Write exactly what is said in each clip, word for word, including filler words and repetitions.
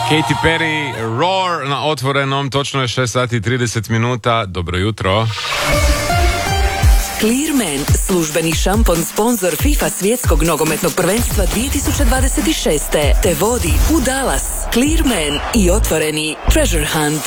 Katy Perry, Roar na Otvorenom, točno je šest sati i trideset minuta. Dobro jutro. Clearman, službeni šampon sponzor FIFA svjetskog nogometnog prvenstva dvije tisuće dvadeset šest. te vodi u Dallas. Clearman i otvoreni Treasure Hunt.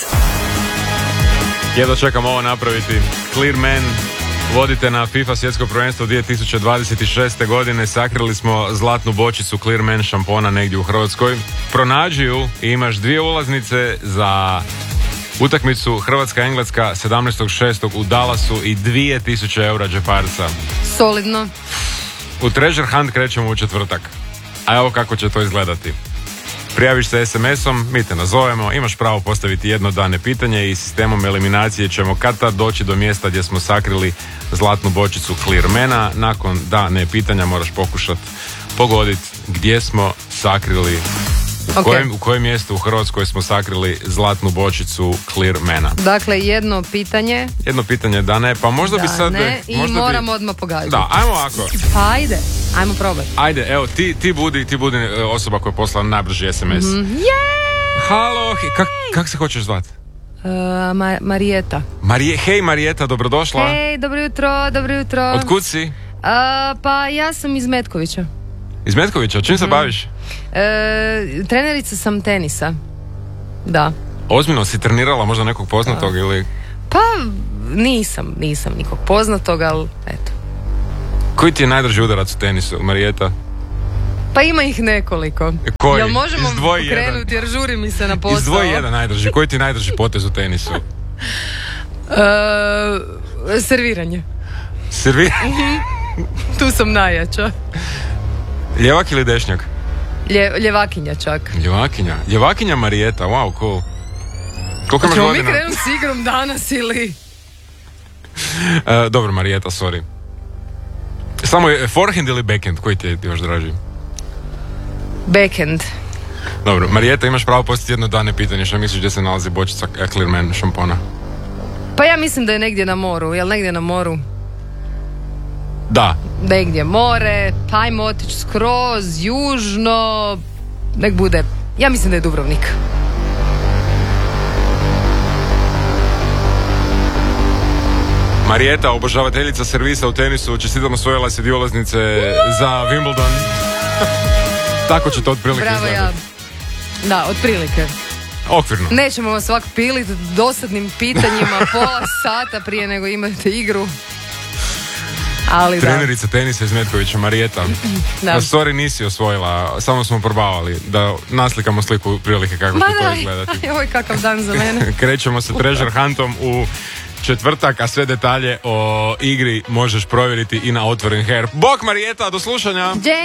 Jedva čekam ovo napraviti. Clearman, vodite na FIFA svjetsko prvenstvo dvije tisuće dvadeset šeste. godine. Sakrili smo zlatnu bočicu Clearman šampona negdje u Hrvatskoj. Pronađi ju i imaš dvije ulaznice za utakmicu Hrvatska-Engleska sedamnaestog šestog u Dallasu i dvije tisuće eura džeparca. Solidno. U Treasure Hunt krećemo u četvrtak. A evo kako će to izgledati. Prijaviš se es em esom, mi te nazovemo, imaš pravo postaviti jedno dane pitanje i sistemom eliminacije ćemo kad tad doći do mjesta gdje smo sakrili zlatnu bočicu Clearmana. Nakon dane pitanja moraš pokušati pogoditi gdje smo sakrili, u, okay. kojem, u kojem mjestu u Hrvatskoj smo sakrili zlatnu bočicu Clearmana. Dakle, jedno pitanje. Jedno pitanje da ne, pa možda da bi sad... ne, i možda moramo bi... odmah pogaditi. Da, ajmo ovako. Pa ajde, ajmo probati. Ajde, evo, ti, ti budi, ti budi osoba koja je poslala najbrži es em es. Mm-hmm. Yeah! Halo, kak, kak se hoćeš zvati? Uh, Ma- Marijeta. Marije, hej Marijeta, dobrodošla. Hej, dobro jutro, dobro jutro. Od kud si? Uh, pa ja sam iz Metkovića. Iz Metkovića, čim se mm-hmm. baviš? Uh, trenerica sam tenisa. Da. Ozbiljno, si trenirala možda nekog poznatog uh. ili... Pa nisam, nisam nikog poznatog, ali eto. Koji ti je najdrži udarac u tenisu, Marijeta? Pa ima ih nekoliko. Koji? Jel možemo Izdvoji pokrenuti jedan. Jer žuri mi se na posao. Izdvoji jedan najdrži. Koji ti je najdrži potez u tenisu? Uh, serviranje. Serviranje? Tu sam najjača. Ljevak ili dešnjak? Lje, ljevakinja čak. Ljevakinja? Ljevakinja Marijeta, wow, cool. Koliko imaš godina? Ćemo mi krenuti s igrom danas ili... Uh, dobro, Marijeta, sorry. Samo je forehand ili backhand? Koji ti je još draži? Backhand. Dobro, Marijeta, imaš pravo postaviti jedno dane pitanje. Što misliš gdje se nalazi bočica Clearman šampona? Pa ja mislim da je negdje na moru. Jel negdje na moru? Da. Negdje more, pa ajmo otići skroz, južno, nek bude. Ja mislim da je Dubrovnik. Marijeta, obožavateljica servisa u tenisu, čestitam, osvojila si dvije ulaznice za Wimbledon. Tako će to otprilike Bravo, izgledati. ja. Da, otprilike. Okvirno. Nećemo vas svak piliti dosadnim pitanjima pola sata prije nego imate igru. Ali trenerica tenisa iz Metkovića, Marijeta. Da. Sorry, nisi osvojila, samo smo probavali da naslikamo sliku prilike kako Ma će da, to izgledati. Ovo je kakav dan za mene. Krećemo sa Treasure Huntom u četvrtak, a sve detalje o igri možeš provjeriti i na Otvoren Hair. Bok Marijeta, do slušanja!